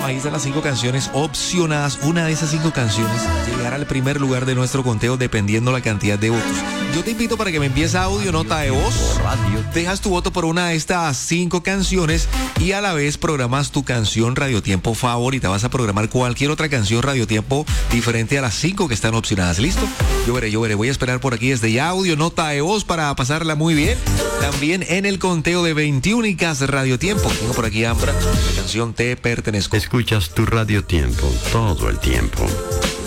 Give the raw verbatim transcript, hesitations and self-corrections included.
Ahí están las cinco canciones opcionadas. Una de esas cinco canciones llegará al primer lugar de nuestro conteo dependiendo la cantidad de votos. Yo te invito para que me envíes audio, nota de voz. Dejas tu voto por una de estas cinco canciones y a la vez programas tu canción Radiotiempo favorita. Vas a programar cualquier otra canción Radiotiempo diferente a las cinco que están opcionadas. ¿Listo? Yo veré, yo veré. Voy a esperar por aquí desde ya audio, nota de voz para pasarla muy bien. También en el conteo de veintiúnicas Radiotiempo. Tengo por aquí Ambra, la canción Te Pertenezco. Escuchas tu Radiotiempo todo el tiempo.